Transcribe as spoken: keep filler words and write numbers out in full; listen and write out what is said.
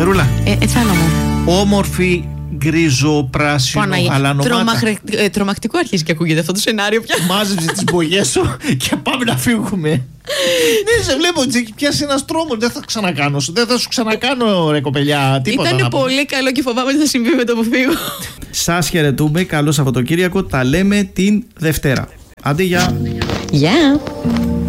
Μερούλα. Ε, Εθάνο μου. Όμορφη γκρίζο-πράσινο αλανομάτα. Τρομαχρε... Ε, τρομακτικό αρχίζει και ακούγεται αυτό το σενάριο πια. Μάζεψε τις μπογιές σου και πάμε να φύγουμε. Ναι, σε βλέπω ότι έχει πιάσει ένα τρόμο. Δεν θα ξανακάνω. Δεν θα σου ξανακάνω, ρε κοπελιά. Τίποτα. Ήταν πολύ καλό και φοβάμαι ότι θα συμβεί με το που φύγω. Σας χαιρετούμε. Καλό Σαββατοκύριακο. Τα λέμε την Δευτέρα. Άντε, γεια. Γεια.